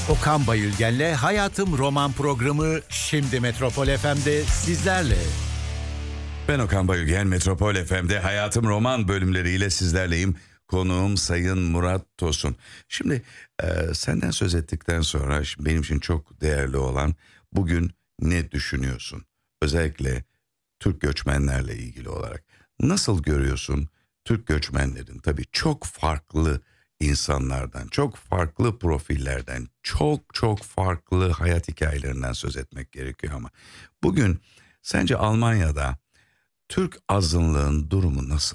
Okan Bayülgen'le Hayatım Roman programı şimdi Metropol FM'de sizlerle. Ben Okan Bayülgen, Metropol FM'de Hayatım Roman bölümleriyle sizlerleyim. Konuğum Sayın Murat Tosun. Şimdi senden söz ettikten sonra benim için çok değerli olan bugün ne düşünüyorsun? Özellikle Türk göçmenlerle ilgili olarak. Nasıl görüyorsun Türk göçmenlerin tabii çok farklı insanlardan, çok farklı profillerden, çok farklı hayat hikayelerinden söz etmek gerekiyor ama bugün sence Almanya'da Türk azınlığın durumu nasıl?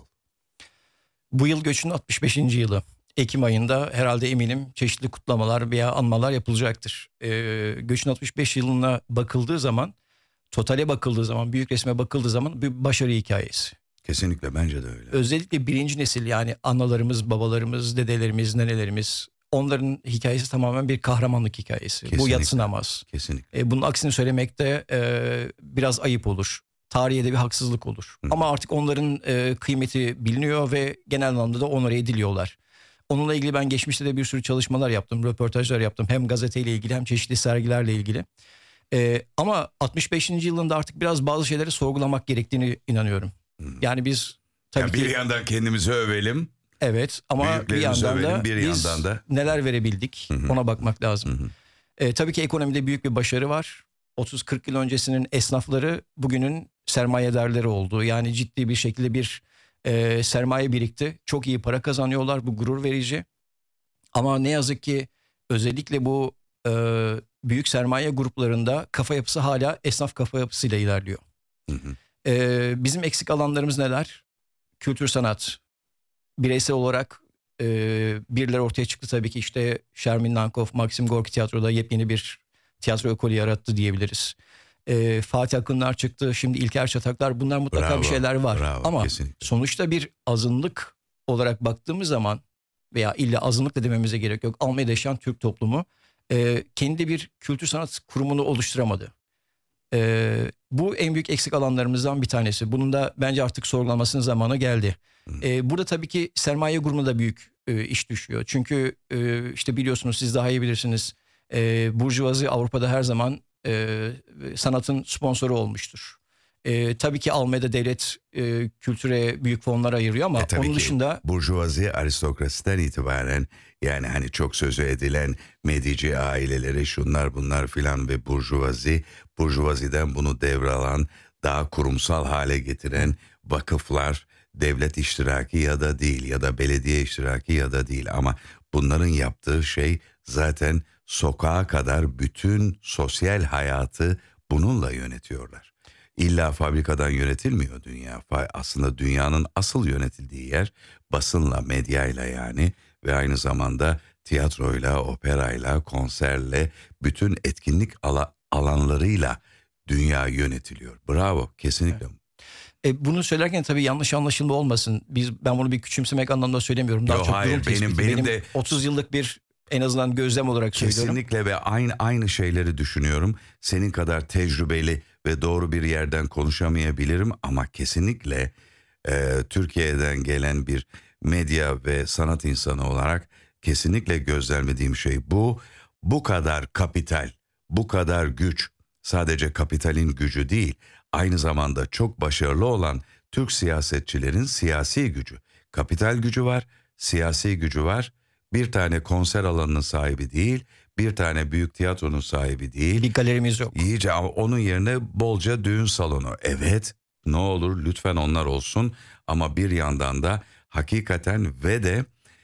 Bu yıl göçün 65. yılı. Ekim ayında herhalde eminim çeşitli kutlamalar veya anmalar yapılacaktır. Göçün 65 yılına bakıldığı zaman, totale bakıldığı zaman, büyük resme bakıldığı zaman bir başarı hikayesi. Kesinlikle bence de öyle. Özellikle birinci nesil, yani analarımız, babalarımız, dedelerimiz, nenelerimiz, onların hikayesi tamamen bir kahramanlık hikayesi. Kesinlikle. Bu yadsınamaz. Kesinlikle. Bunun aksini söylemek de biraz ayıp olur. Tarihe de bir haksızlık olur. Hı. Ama artık onların kıymeti biliniyor ve genel anlamda da onore ediliyorlar. Onunla ilgili ben geçmişte de bir sürü çalışmalar yaptım, röportajlar yaptım. Hem gazeteyle ilgili hem çeşitli sergilerle ilgili. Ama 65. yılında artık biraz bazı şeyleri sorgulamak gerektiğini inanıyorum. Yani biz tabii Yani bir yandan kendimizi övelim. Evet, ama bir yandan da biz neler verebildik, ona bakmak lazım. Tabii ki ekonomide büyük bir başarı var. 30-40 yıl öncesinin esnafları bugünün sermayedarları oldu. Yani ciddi bir şekilde bir sermaye birikti. Çok iyi para kazanıyorlar, bu gurur verici. Ama ne yazık ki özellikle bu büyük sermaye gruplarında kafa yapısı hala esnaf kafa yapısıyla ilerliyor. Bizim eksik alanlarımız neler? Kültür sanat. Bireysel olarak birileri ortaya çıktı tabii ki, işte Şermin Nankov, Maxim Gorki Tiyatro'da yepyeni bir tiyatro ekolü yarattı diyebiliriz. Fatih Akınlar çıktı, şimdi İlker Çataklar, bunlar mutlaka Bravo, bir şeyler var. Ama kesinlikle. sonuçta bir azınlık olarak baktığımız zaman, veya illa azınlık da dememize gerek yok, Almanya'da yaşayan Türk toplumu kendi bir kültür sanat kurumunu oluşturamadı. Bu en büyük eksik alanlarımızdan bir tanesi. Bunun da bence artık sorgulanmasının zamanı geldi. Burada tabii ki sermaye grubuna da büyük iş düşüyor. Çünkü işte biliyorsunuz, siz daha iyi bilirsiniz, burjuvazi Avrupa'da her zaman sanatın sponsoru olmuştur. Tabii ki Almanya'da devlet kültüre büyük fonlar ayırıyor ama onun dışında... Burjuvazi aristokrasiden itibaren, yani hani çok sözü edilen Medici aileleri, şunlar bunlar filan ve burjuvaziden bunu devralan, daha kurumsal hale getiren vakıflar, devlet iştiraki ya da değil, ya da belediye iştiraki ya da değil, ama bunların yaptığı şey zaten sokağa kadar bütün sosyal hayatı bununla yönetiyorlar. İlla fabrikadan yönetilmiyor dünya. Aslında dünyanın asıl yönetildiği yer basınla, medyayla yani, ve aynı zamanda tiyatroyla, operayla, konserle, bütün etkinlik alanlarıyla dünya yönetiliyor. Bravo, kesinlikle. Evet. Bunu söylerken tabii yanlış anlaşılma olmasın. Ben bunu bir küçümsemek anlamda söylemiyorum. Daha çok hayır, benim de 30 yıllık bir, en azından gözlem olarak söylüyorum. Kesinlikle, ve aynı şeyleri düşünüyorum. Senin kadar tecrübeli ve doğru bir yerden konuşamayabilirim ama kesinlikle Türkiye'den gelen bir medya ve sanat insanı olarak kesinlikle gözlemlediğim şey bu. Bu kadar kapital, bu kadar güç, sadece kapitalin gücü değil, aynı zamanda çok başarılı olan Türk siyasetçilerin siyasi gücü. Kapital gücü var, siyasi gücü var. Bir tane konser alanının sahibi değil, bir tane büyük tiyatronun sahibi değil. Bir galerimiz yok. İyice, ama onun yerine bolca düğün salonu. Evet, ne olur lütfen onlar olsun, ama bir yandan da hakikaten ve de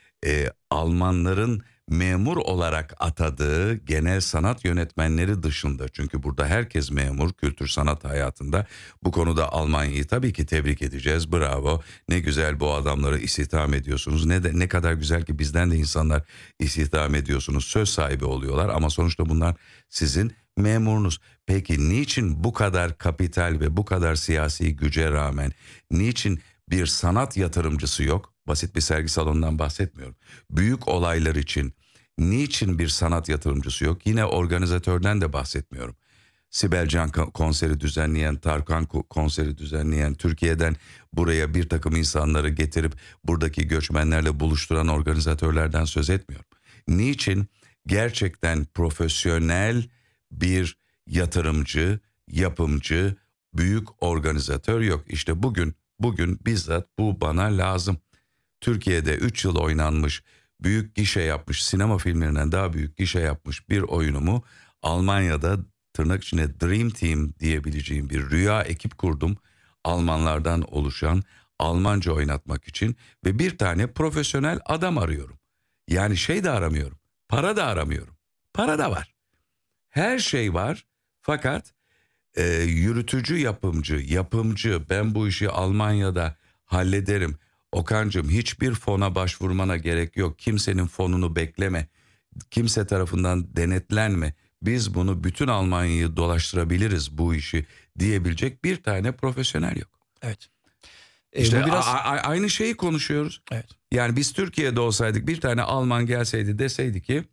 Almanların memur olarak atadığı genel sanat yönetmenleri dışında, çünkü burada herkes memur kültür sanat hayatında, bu konuda Almanya'yı tabii ki tebrik edeceğiz. Bravo, ne güzel bu adamları istihdam ediyorsunuz, ne kadar güzel ki bizden de insanlar istihdam ediyorsunuz, söz sahibi oluyorlar, ama sonuçta bunlar sizin memurunuz. Peki niçin bu kadar kapital ve bu kadar siyasi güce rağmen niçin bir sanat yatırımcısı yok? Basit bir sergi salonundan bahsetmiyorum. Büyük olaylar için niçin bir sanat yatırımcısı yok? Yine organizatörden de bahsetmiyorum. Sibel Can konseri düzenleyen, Tarkan konseri düzenleyen, Türkiye'den buraya bir takım insanları getirip buradaki göçmenlerle buluşturan organizatörlerden söz etmiyorum. Niçin gerçekten profesyonel bir yatırımcı, yapımcı, büyük organizatör yok. İşte bugün bizzat bu bana lazım. Türkiye'de 3 yıl oynanmış, büyük gişe yapmış, sinema filmlerinden daha büyük gişe yapmış bir oyunumu Almanya'da tırnak içinde Dream Team diyebileceğim bir rüya ekip kurdum. Almanlardan oluşan, Almanca oynatmak için ve bir tane profesyonel adam arıyorum. Yani şey de aramıyorum, para da aramıyorum. Para da var. Her şey var fakat yürütücü yapımcı ben bu işi Almanya'da hallederim. Okan'cığım hiçbir fona başvurmana gerek yok. Kimsenin fonunu bekleme. Kimse tarafından denetlenme. Biz bunu bütün Almanya'yı dolaştırabiliriz bu işi diyebilecek bir tane profesyonel yok. Evet. İşte biraz aynı şeyi konuşuyoruz. Evet. Yani biz Türkiye'de olsaydık bir tane Alman gelseydi deseydi ki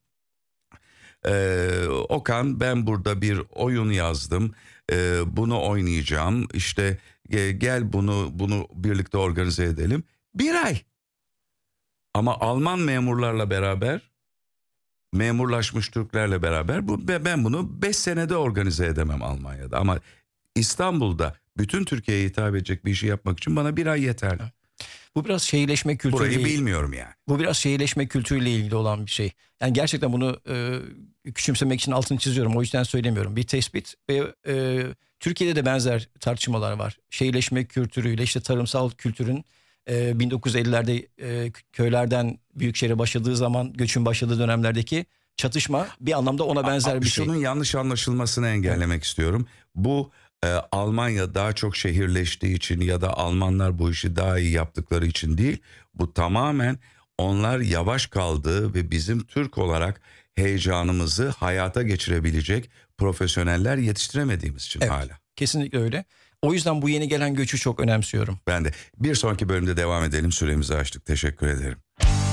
Okan ben burada bir oyun yazdım. Bunu oynayacağım. İşte gel bunu birlikte organize edelim. 1 ay. Ama Alman memurlarla beraber, memurlaşmış Türklerle beraber ben bunu 5 senede organize edemem Almanya'da. Ama İstanbul'da bütün Türkiye'ye hitap edecek bir işi yapmak için bana 1 ay yeterli. Bu biraz şehirleşme kültürüyle... Burayı bilmiyorum yani. Bu biraz şehirleşme kültürüyle ilgili olan bir şey. Yani gerçekten bunu küçümsemek için altını çiziyorum. O yüzden söylemiyorum. Bir tespit ve Türkiye'de de benzer tartışmalar var. Şehirleşme kültürüyle işte tarımsal kültürün 1950'lerde köylerden büyükşehire başladığı zaman, göçün başladığı dönemlerdeki çatışma bir anlamda ona benzer bir şey. Şunun yanlış anlaşılmasını engellemek istiyorum. Bu Almanya daha çok şehirleştiği için ya da Almanlar bu işi daha iyi yaptıkları için değil. Bu tamamen onlar yavaş kaldığı ve bizim Türk olarak heyecanımızı hayata geçirebilecek profesyoneller yetiştiremediğimiz için hala. Kesinlikle öyle. O yüzden bu yeni gelen göçü çok önemsiyorum. Ben de. Bir sonraki bölümde devam edelim. Süremizi açtık. Teşekkür ederim.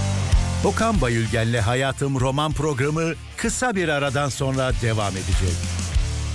Okan Bayülgen'le Hayatım roman programı kısa bir aradan sonra devam edecek.